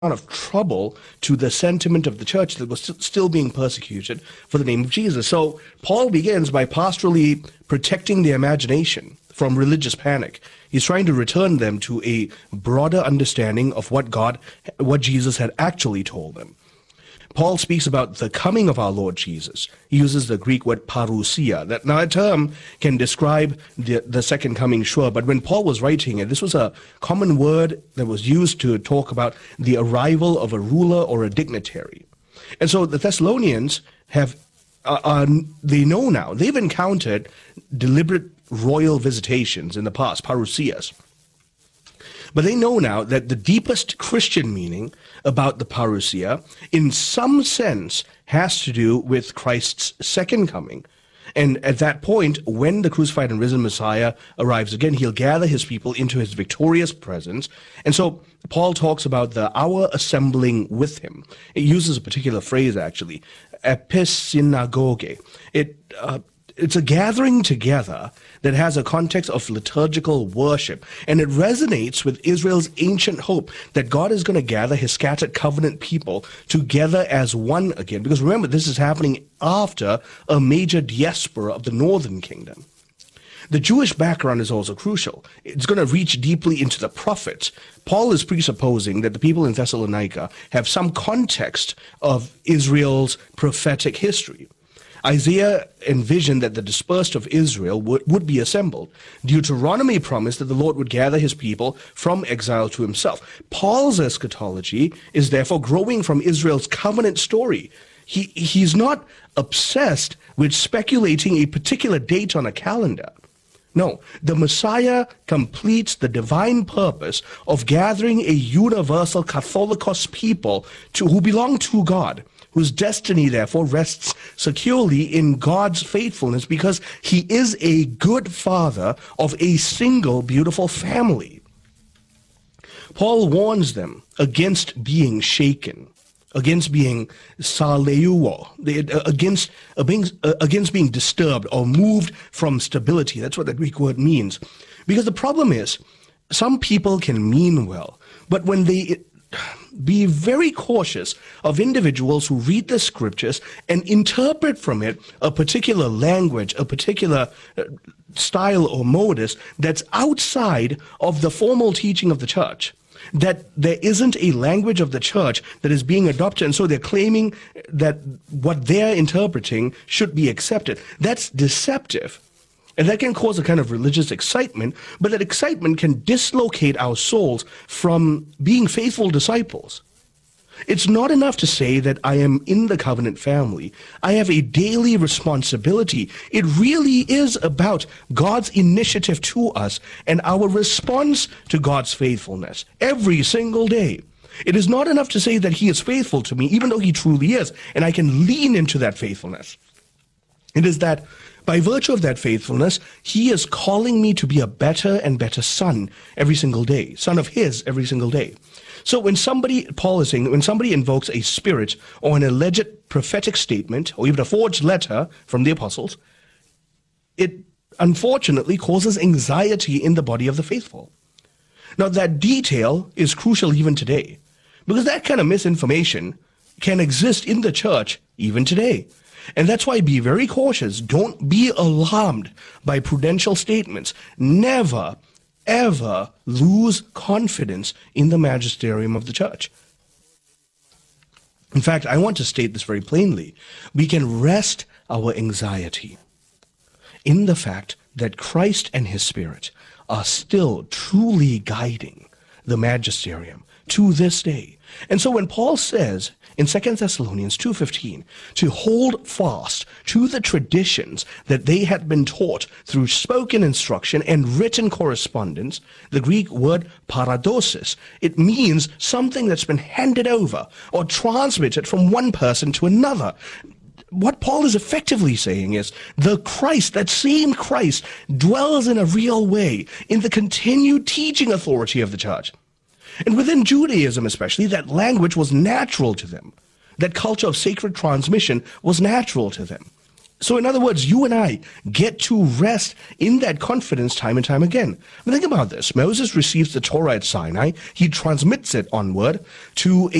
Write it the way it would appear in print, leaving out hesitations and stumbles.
of trouble to the sentiment of the church that was still being persecuted for the name of Jesus. So Paul begins by pastorally protecting the imagination from religious panic. He's trying to return them to a broader understanding of what Jesus had actually told them. Paul speaks about the coming of our Lord Jesus. He uses the Greek word parousia. That now a term can describe the second coming, sure, but when Paul was writing it, this was a common word that was used to talk about the arrival of a ruler or a dignitary. And so the Thessalonians they know now, they've encountered deliberate royal visitations in the past, parousias. But they know now that the deepest Christian meaning about the parousia, in some sense, has to do with Christ's second coming. And at that point, when the crucified and risen Messiah arrives again, he'll gather his people into his victorious presence. And so Paul talks about our assembling with him. It uses a particular phrase, actually, episynagoge. It's a gathering together that has a context of liturgical worship, and it resonates with Israel's ancient hope that God is going to gather his scattered covenant people together as one again. Because remember, this is happening after a major diaspora of the northern kingdom. The Jewish background is also crucial. It's going to reach deeply into the prophets. Paul is presupposing that the people in Thessalonica have some context of Israel's prophetic history. Isaiah envisioned that the dispersed of Israel would be assembled. Deuteronomy promised that the Lord would gather his people from exile to himself. Paul's eschatology is therefore growing from Israel's covenant story. He's not obsessed with speculating a particular date on a calendar. No, the Messiah completes the divine purpose of gathering a universal Catholicos people who belong to God, whose destiny, therefore, rests securely in God's faithfulness because he is a good father of a single beautiful family. Paul warns them against being shaken, against being saleuo, against being disturbed or moved from stability. That's what the Greek word means. Because the problem is, some people can mean well, but when be very cautious of individuals who read the scriptures and interpret from it a particular language, a particular style or modus that's outside of the formal teaching of the church. That there isn't a language of the church that is being adopted, and so they're claiming that what they're interpreting should be accepted. That's deceptive. And that can cause a kind of religious excitement, but that excitement can dislocate our souls from being faithful disciples. It's not enough to say that I am in the covenant family. I have a daily responsibility. It really is about God's initiative to us and our response to God's faithfulness every single day. It is not enough to say that he is faithful to me, even though he truly is, and I can lean into that faithfulness. It is that by virtue of that faithfulness, he is calling me to be a better and better son every single day, son of his every single day. So Paul is saying, when somebody invokes a spirit or an alleged prophetic statement, or even a forged letter from the apostles, it unfortunately causes anxiety in the body of the faithful. Now that detail is crucial even today, because that kind of misinformation can exist in the church even today. And that's why be very cautious. Don't be alarmed by prudential statements. Never, ever lose confidence in the magisterium of the church. In fact, I want to state this very plainly. We can rest our anxiety in the fact that Christ and his Spirit are still truly guiding the magisterium to this day. And so when Paul says in 2 Thessalonians 2:15 to hold fast to the traditions that they had been taught through spoken instruction and written correspondence, the Greek word paradosis, it means something that's been handed over or transmitted from one person to another. What Paul is effectively saying is the Christ, that same Christ, dwells in a real way in the continued teaching authority of the church. And within Judaism especially, that language was natural to them. That culture of sacred transmission was natural to them. So in other words, you and I get to rest in that confidence time and time again. Think about this. Moses receives the Torah at Sinai. He transmits it onward to